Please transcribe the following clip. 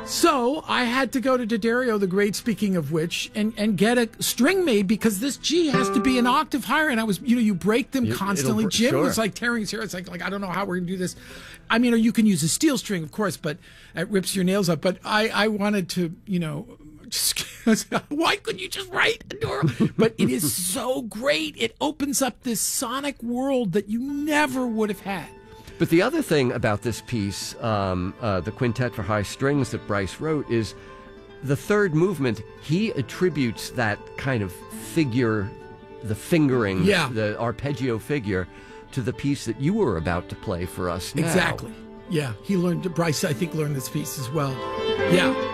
So I had to go to D'Addario the Great, speaking of which, and get a string made because this G has to be an octave higher. And I was, you break them constantly. Jim was like tearing his hair. It's like, I don't know how we're going to do this. I mean, or you can use a steel string, of course, but it rips your nails up. But I wanted to, why couldn't you just write adorable? But it is so great. It opens up this sonic world that you never would have had. But the other thing about this piece, the Quintet for High Strings that Bryce wrote, is the third movement. He attributes that kind of figure, the fingering, the arpeggio figure, to the piece that you were about to play for us now. Exactly. Yeah, Bryce, I think, learned this piece as well. Yeah.